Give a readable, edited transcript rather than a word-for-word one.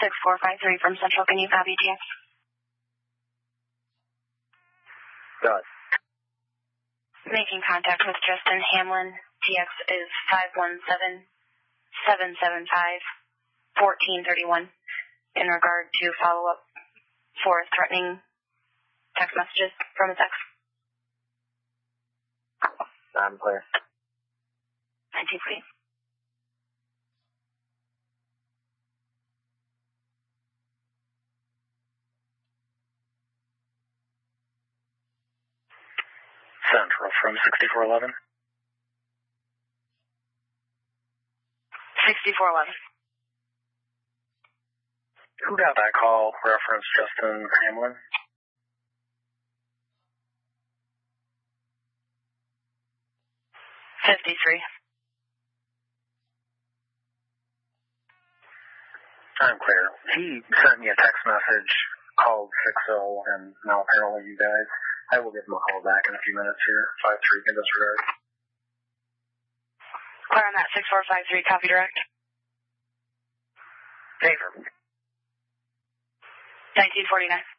6453 from Central. Can you copy TX? Done. Making contact with Justin Hamlin. TX is 517-775-1431 in regard to follow-up for threatening text messages from his ex. I'm clear. 19 please. Central from 6411. 6411. Who got that call? Reference Justin Hamlin. I'm clear. He sent me a text message, called 60, and now apparently you guys. I will give him a call back in a few minutes here. 53 in disregard. Clear on that 6453, copy direct. Favor. 1949.